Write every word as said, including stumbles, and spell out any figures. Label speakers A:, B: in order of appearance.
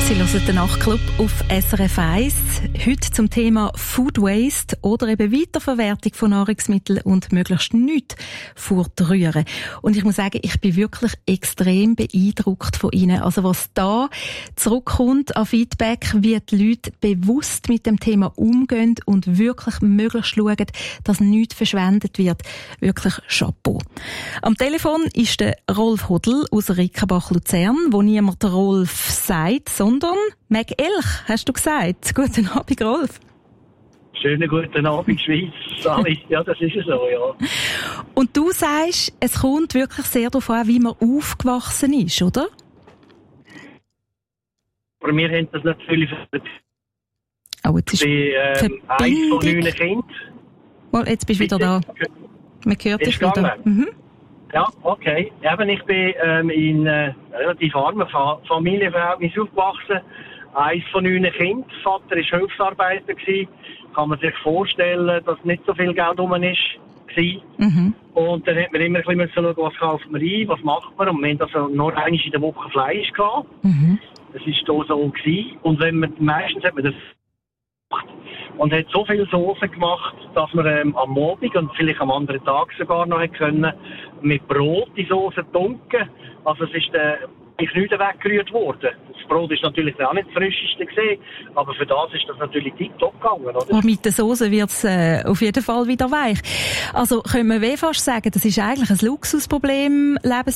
A: Sie hören den Nachtclub auf S R F eins. Heute zum Thema Food Waste oder eben Weiterverwertung von Nahrungsmitteln und möglichst nichts fortrühren. Und ich muss sagen, ich bin wirklich extrem beeindruckt von Ihnen. Also was da zurückkommt an Feedback, wie die Leute bewusst mit dem Thema umgehen und wirklich möglichst schauen, dass nichts verschwendet wird. Wirklich Chapeau. Am Telefon ist der Rolf Hodl aus Rickenbach-Luzern, wo niemand Rolf sagt, sondern Meg Elch, hast du gesagt. Guten Abend, Rolf.
B: Schönen guten Abend, Schweiz. Ja, das ist so, ja.
A: Und du sagst, es kommt wirklich sehr darauf an, wie man aufgewachsen ist, oder?
B: Aber wir haben das natürlich
A: oh, jetzt ist
B: bei ähm, eins von neun Kindern.
A: Well, jetzt bist du wieder da. Man hört dich wieder. Mhm.
B: Ja, okay. Eben, ich bin ähm, in äh, relativ armen Fa- Familienverhältnissen aufgewachsen. Eins von neun Kindern. Vater war Hilfsarbeiter gewesen. Kann man sich vorstellen, dass nicht so viel Geld rum ist. Mhm. Und dann hat man immer ein bisschen schauen, was kauft man ein, was macht man. Und wir hatten also nur einmal in der Woche Fleisch gehabt. Mhm. Das war hier so gewesen. Und wenn man, meistens hat man das und hat so viel Soße gemacht, dass man ähm, am Abend und vielleicht am anderen Tag sogar noch können mit Brot die Soße tunken. Also es ist äh, nichts weggerührt worden. Das Brot ist natürlich auch nicht das frischeste gesehen, aber für das ist das natürlich tiptop gegangen, oder?
A: Und mit der Soße wird es äh, auf jeden Fall wieder weich. Also können wir fast sagen, das ist eigentlich ein Luxusproblem, Lebens